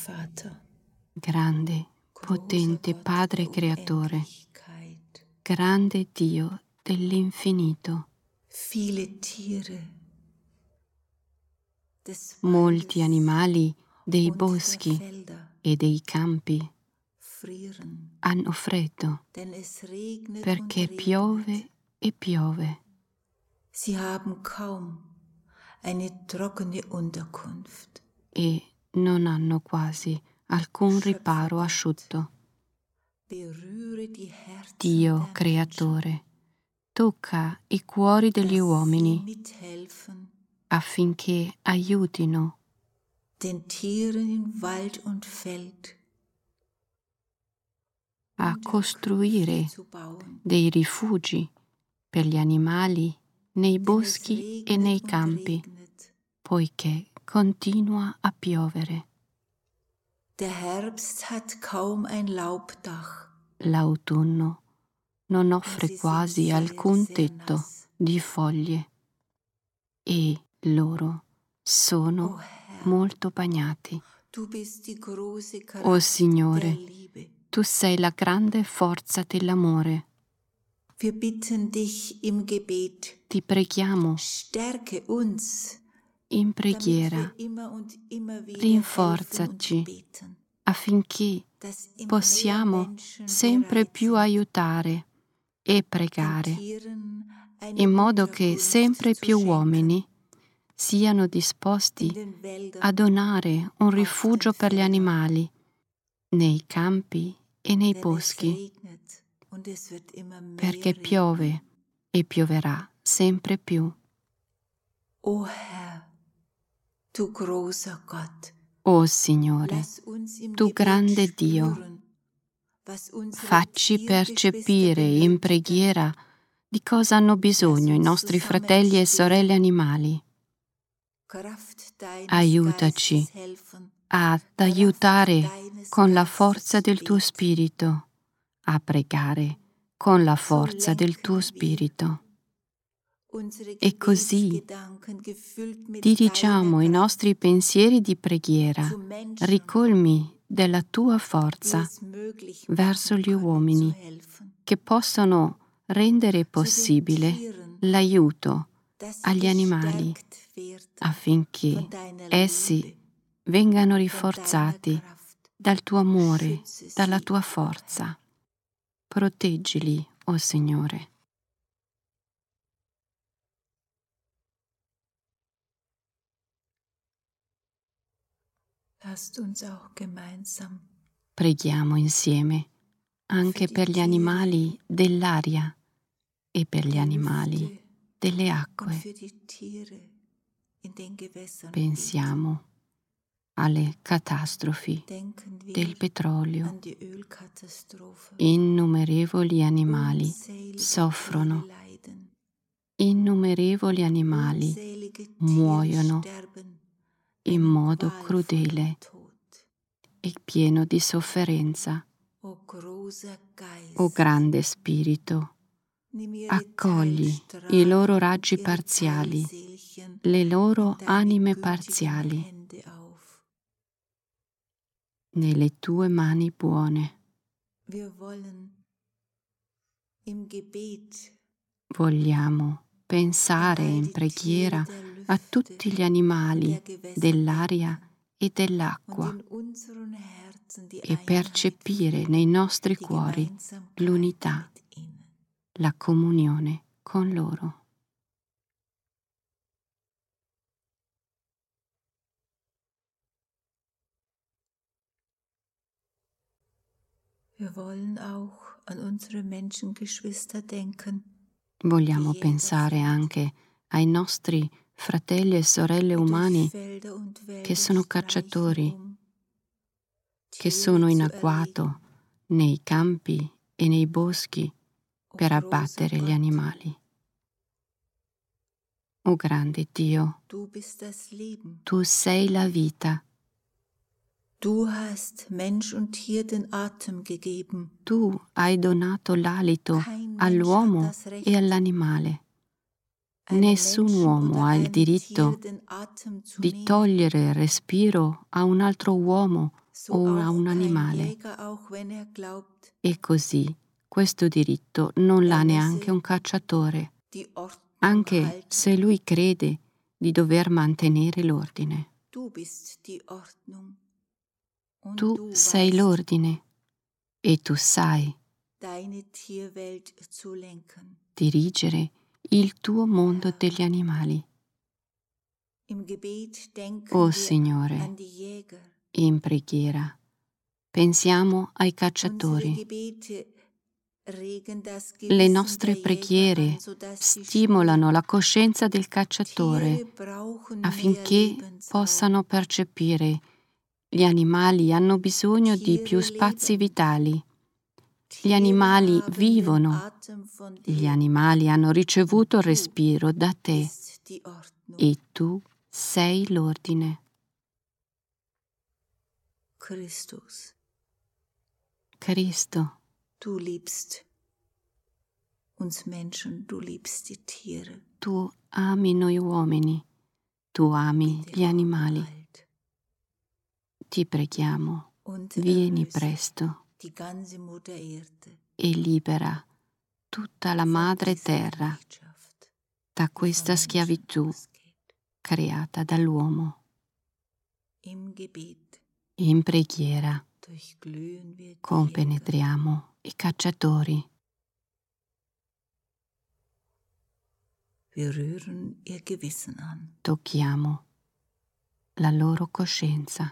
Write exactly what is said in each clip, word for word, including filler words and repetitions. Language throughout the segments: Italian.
Grande, potente Padre Creatore, grande Dio dell'infinito. Molti animali dei boschi e dei campi hanno freddo perché piove e piove. E non hanno quasi alcun riparo asciutto. Dio Creatore, tocca i cuori degli uomini affinché aiutino a costruire dei rifugi per gli animali nei boschi e nei campi, poiché continua a piovere. L'autunno non offre quasi alcun tetto di foglie e loro sono molto bagnati. O Signore, Tu sei la grande forza dell'amore. Ti preghiamo in preghiera, rinforzaci affinché possiamo sempre più aiutare e pregare, in modo che sempre più uomini siano disposti a donare un rifugio per gli animali nei campi e nei boschi, perché piove e pioverà sempre più. O Signore, Tu grande Dio, facci percepire in preghiera di cosa hanno bisogno i nostri fratelli e sorelle animali. Aiutaci ad aiutare con la forza del Tuo Spirito, a pregare con la forza del Tuo Spirito. E così dirigiamo i nostri pensieri di preghiera, ricolmi della Tua forza, verso gli uomini che possono rendere possibile l'aiuto agli animali affinché essi vengano rinforzati dal Tuo amore, dalla Tua forza. Proteggili, o Signore. Preghiamo insieme anche per gli animali dell'aria e per gli animali delle acque. Pensiamo alle catastrofi del petrolio. Innumerevoli animali soffrono. Innumerevoli animali muoiono in modo crudele e pieno di sofferenza. O grande Spirito, accogli i loro raggi parziali, le loro anime parziali, nelle Tue mani buone. Vogliamo pensare in preghiera a tutti gli animali dell'aria e dell'acqua e percepire nei nostri cuori l'unità, la comunione con loro. Vogliamo pensare anche ai nostri fratelli e sorelle umani che sono cacciatori, che sono in agguato nei campi e nei boschi per abbattere gli animali. O grande Dio, Tu sei la vita. Du hast Mensch und Tier den Atem gegeben. Tu hai donato l'alito all'uomo e all'animale. Nessun uomo ha il diritto di togliere il respiro a un altro uomo o a un animale. E così questo diritto non l'ha neanche un cacciatore, anche se lui crede di dover mantenere l'ordine. Tu sei l'ordine e tu sai dirigere il tuo mondo degli animali. O Signore, in preghiera pensiamo ai cacciatori. Le nostre preghiere stimolano la coscienza del cacciatore affinché possano percepire gli animali hanno bisogno di più spazi vitali. Gli animali vivono, gli animali hanno ricevuto respiro da te e tu sei l'ordine. Christus, Cristo, du liebst uns Menschen, du liebst die Tiere. tu ami noi uomini, tu ami gli animali. Ti preghiamo, vieni presto Die ganze Mutter Erde e libera tutta la madre terra da questa schiavitù creata dall'uomo. Im Gebet In preghiera durchglühen wir die compenetriamo i cacciatori. Wir rühren ihr Gewissen an. Tocchiamo la loro coscienza.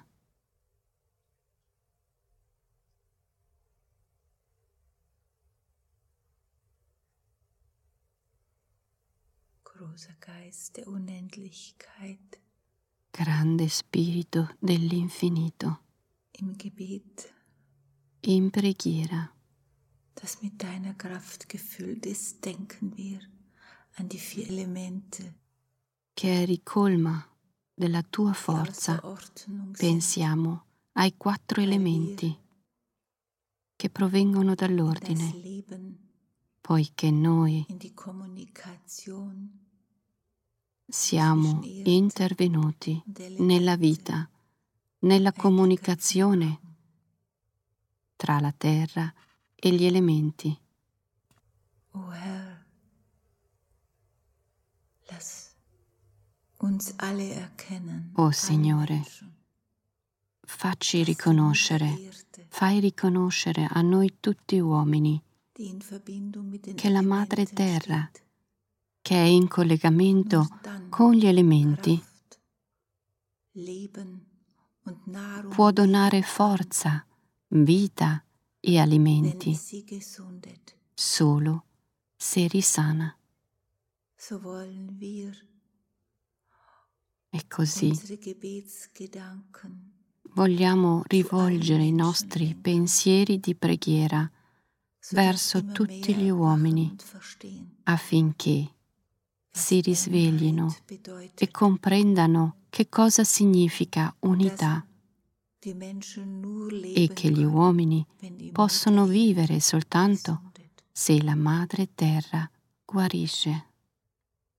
Großer Geist der Unendlichkeit, Grande spirito dell'infinito, im Gebet, in preghiera, das mit deiner Kraft gefüllt ist, denken wir an die vier Elemente, che ricolma della tua die forza, außer Ordnung sind, pensiamo ai quattro elementi che provengono in das dall'ordine, Leben, poiché noi in die Kommunikation siamo intervenuti nella vita, nella comunicazione tra la terra e gli elementi. O Herr, lass uns alle erkennen, O alle Signore, Menschen, facci riconoscere, fai riconoscere a noi tutti uomini die in Verbindung mit den che la madre Elementen terra, steht, che è in collegamento nur dann con gli elementi, Kraft, Leben und Nahrung può donare geben kann, forza, vita e wenn alimenti es sie gesundet. solo se risana. So wollen wir E così unsere Gebetsgedanken vogliamo rivolgere i nostri pensieri di preghiera verso tutti gli uomini affinché si risveglino e comprendano che cosa significa unità e che gli uomini possono vivere soltanto se la madre terra guarisce.